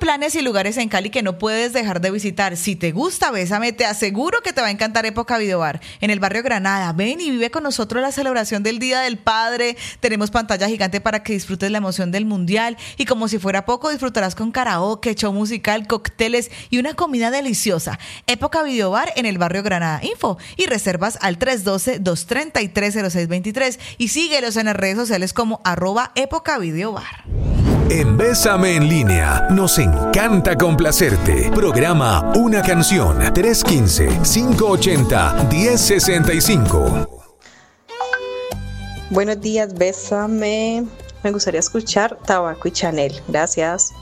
planes y lugares en Cali que no puedes dejar de visitar. Si te gusta Bésame, te aseguro que te va a encantar Época Videobar en el barrio Granada. Ven y vive con nosotros la celebración del Día del Padre. Tenemos pantalla gigante para que disfrutes la emoción del Mundial y como si fuera poco disfrutarás con karaoke, show musical, cócteles y una comida deliciosa. Época Videobar en el barrio Granada. Info y reservas al 312-233-0623 y síguelos en las redes sociales como @épocavideobar. En Bésame en Línea, nos encanta complacerte. Programa Una Canción, 315-580-1065. Buenos días, Bésame. Me gustaría escuchar Tabaco y Chanel. Gracias.